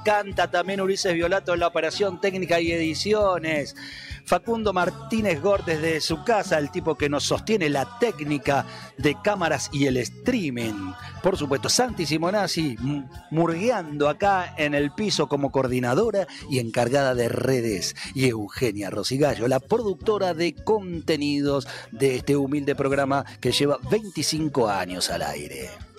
Canta también Ulises Violato en la operación técnica y ediciones. Facundo Martínez Gor desde su casa, el tipo que nos sostiene la técnica de cámaras y el streaming. Por supuesto, Santi Simonazzi murgueando acá en el piso como coordinadora y encargada de redes. Y Eugenia Rosigallo, la productora de contenidos de este humilde programa que lleva 25 años al aire.